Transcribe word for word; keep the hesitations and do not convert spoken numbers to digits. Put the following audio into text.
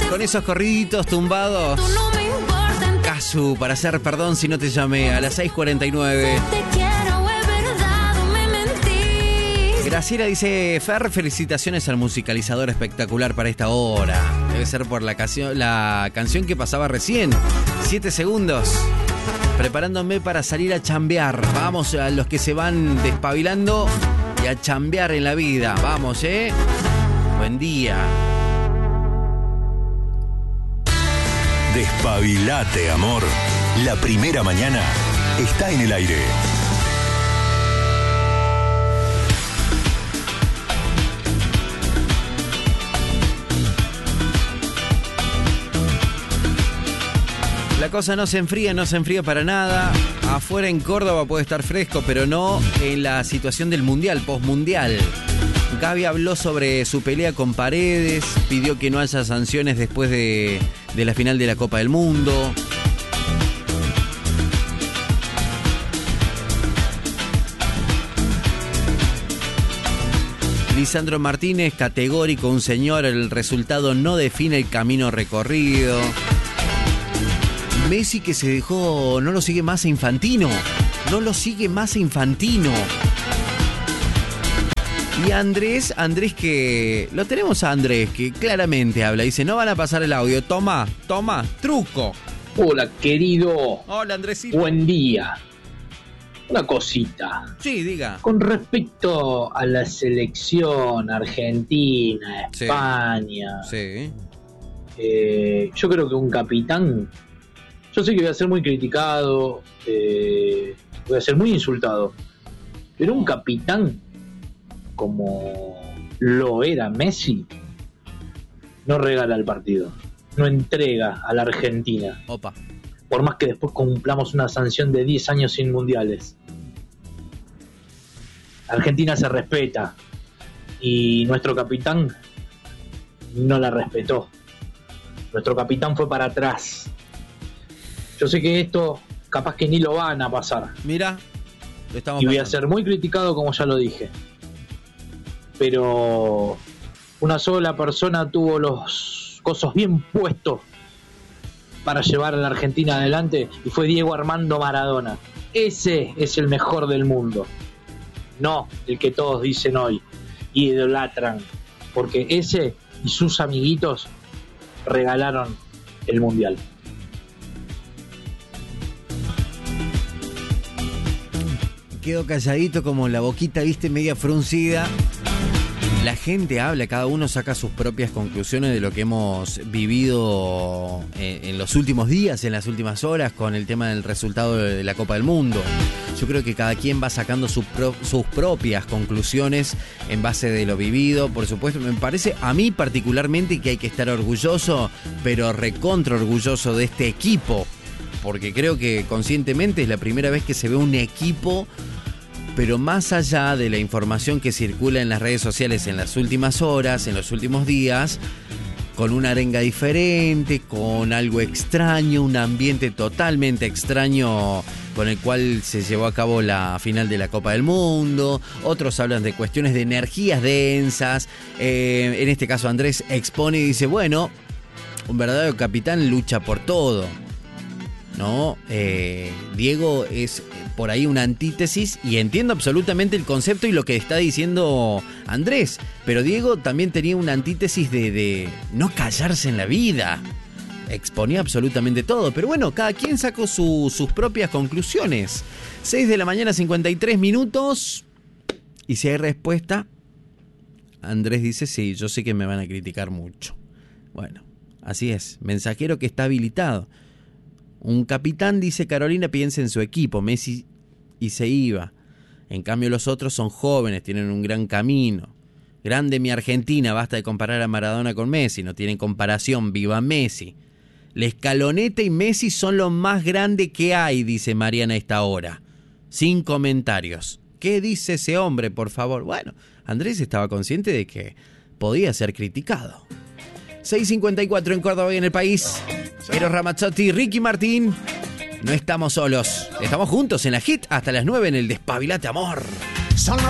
con esos corriditos tumbados. Casu, para hacer perdón si no te llamé, a las seis cuarenta y nueve. Graciela dice: Fer, felicitaciones al musicalizador espectacular para esta hora. Debe ser por la, canción, la canción que pasaba recién. Siete segundos. Preparándome para salir a chambear. Vamos a los que se van despabilando y a chambear en la vida. Vamos, ¿eh? Buen día. Despabilate, amor. La primera mañana está en el aire. La cosa no se enfría, no se enfría para nada. Afuera en Córdoba puede estar fresco, pero no en la situación del mundial, postmundial. Gaby habló sobre su pelea con Paredes, pidió que no haya sanciones después de, de la final de la Copa del Mundo. Lisandro Martínez, categórico, un señor, el resultado no define el camino recorrido. Messi que se dejó, no lo sigue más a Infantino, no lo sigue más a Infantino. Y Andrés, Andrés que, lo tenemos a Andrés que claramente habla, dice: no van a pasar el audio, toma, toma, truco. Hola querido. Hola Andresito. Buen día. Una cosita. Sí, diga. Con respecto a la selección argentina, España. Sí. Eh, yo creo que un capitán, yo sé que voy a ser muy criticado, eh, voy a ser muy insultado, pero un capitán como lo era Messi no regala el partido, no entrega a la Argentina. Opa. Por más que después cumplamos una sanción de diez años sin mundiales. Argentina se respeta y nuestro capitán no la respetó. Nuestro capitán fue para atrás. Yo sé que esto capaz que ni lo van a pasar. Mira, lo estamos y voy pasando. a ser muy criticado, como ya lo dije. Pero una sola persona tuvo los cosos bien puestos para llevar a la Argentina adelante y fue Diego Armando Maradona. Ese es el mejor del mundo. No el que todos dicen hoy y idolatran. Porque ese y sus amiguitos regalaron el mundial. Quedo calladito como la boquita, viste, media fruncida. La gente habla, cada uno saca sus propias conclusiones de lo que hemos vivido en, en los últimos días, en las últimas horas, con el tema del resultado de la Copa del Mundo. Yo creo que cada quien va sacando su pro, sus propias conclusiones en base de lo vivido. Por supuesto, me parece a mí particularmente que hay que estar orgulloso, pero recontra orgulloso de este equipo, porque creo que conscientemente es la primera vez que se ve un equipo. Pero más allá de la información que circula en las redes sociales en las últimas horas, en los últimos días, con una arenga diferente, con algo extraño, un ambiente totalmente extraño con el cual se llevó a cabo la final de la Copa del Mundo. Otros hablan de cuestiones de energías densas. Eh, en este caso Andrés expone y dice, bueno, un verdadero capitán lucha por todo, ¿no? Eh, Diego es por ahí una antítesis y entiendo absolutamente el concepto y lo que está diciendo Andrés, pero Diego también tenía una antítesis de, de no callarse en la vida, exponía absolutamente todo, pero bueno, cada quien sacó su, sus propias conclusiones. seis de la mañana, cincuenta y tres minutos, y si hay respuesta, Andrés dice, sí, yo sé que me van a criticar mucho. Bueno, así es, mensajero que está habilitado. Un capitán, dice Carolina, piensa en su equipo, Messi, y se iba. En cambio los otros son jóvenes, tienen un gran camino. Grande mi Argentina, basta de comparar a Maradona con Messi, no tienen comparación, viva Messi. La Escaloneta y Messi son lo más grande que hay, dice Mariana a esta hora. Sin comentarios. ¿Qué dice ese hombre, por favor? Bueno, Andrés estaba consciente de que podía ser criticado. seis cincuenta y cuatro en Córdoba y en el país. Eros Ramazzotti, Ricky Martín. No estamos solos. Estamos juntos en la hit hasta las nueve en el Despabilate Amor.